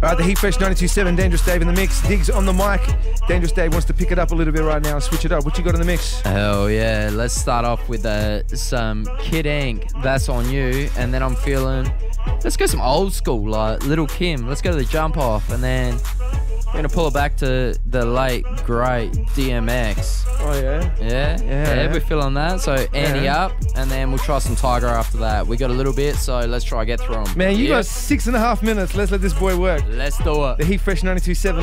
All right, the Heat Fresh 92.7, Dangerous Dave in the mix. Diggs on the mic. Dangerous Dave wants to pick it up a little bit right now and switch it up. What you got in the mix? Hell yeah. Let's start off with some Kid Ink, That's On You. And then I'm feeling, let's go some old school, like Little Kim. Let's go to the Jump Off. And then we're going to pull it back to the late, great DMX. Oh, yeah? Yeah, we're feeling that. So Annie Up, and then we'll try some Tiger after that. We got a little bit, so let's try to get through them. Man, you got 6.5 minutes. Let's let this boy work. Let's do it. The Heat Fresh 92.7.